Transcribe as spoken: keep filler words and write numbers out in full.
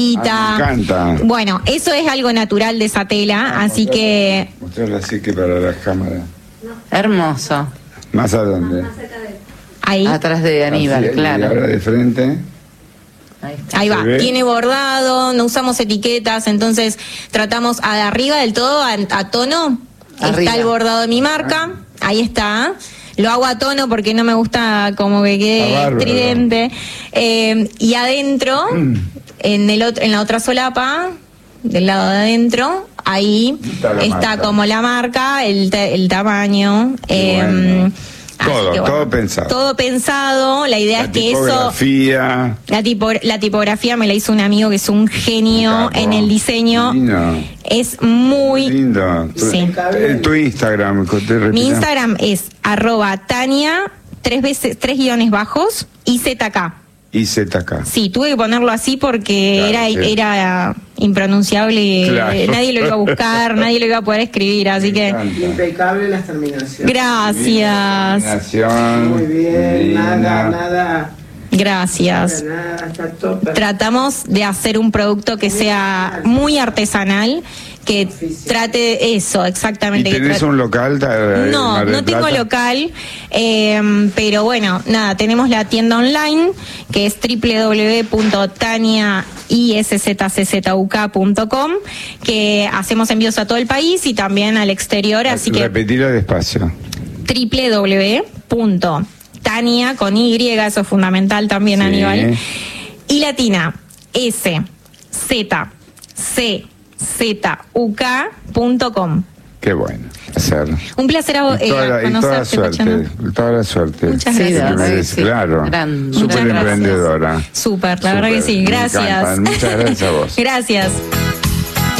Ah, me encanta. Bueno, eso es algo natural de esa tela, ah, así mostrarla, que... Mostrarla así que para las cámaras. Hermoso. ¿Más a dónde? Ahí. Atrás de Aníbal, así, claro. Y ahora de frente. Ahí, Ahí va, ve? Tiene bordado, no usamos etiquetas, entonces tratamos a de arriba del todo, a, a tono, arriba. Está el bordado de mi marca, ahí está. Lo hago a tono porque no me gusta como que quede estridente. Eh, y adentro, mm. en, el otro, en la otra solapa, del lado de adentro, ahí está, está como la marca, el, el tamaño. Eh, bueno. Todo, que, bueno, todo pensado. Todo pensado, la idea la es que eso... tipografía. La, tipo, la tipografía me la hizo un amigo que es un genio un en el diseño. Divino. Es muy... lindo. Sí. Tu, tu Instagram. Mi Instagram es arroba Tania, tres veces, tres guiones bajos, y Z K. Y Z K. Sí, tuve que ponerlo así porque claro, era, sí. era impronunciable, claro. nadie lo iba a buscar, nadie lo iba a poder escribir, así que... Impecable las terminaciones. Gracias. Terminación. Muy bien, nada, nada... Gracias. Tratamos de hacer un producto que sea muy artesanal, que trate eso, exactamente. ¿Y tenés que un local? No, no tengo local, eh, pero bueno, nada, tenemos la tienda online, que es doble u doble u doble u punto tania iszczuk punto com, que hacemos envíos a todo el país y también al exterior, así que... Repetilo despacio. doble u doble u doble u punto Tania con Y, eso es fundamental también, sí. Aníbal. Y latina, S, Z, C, Z, U K punto com. Qué bueno hacer. Un placer a vos. Y toda, la, eh, y toda la suerte, ¿no? Toda la suerte. Muchas gracias. Sí, sí. Claro, súper emprendedora. Súper, la verdad que sí. Gracias. Muchas gracias a vos. Gracias.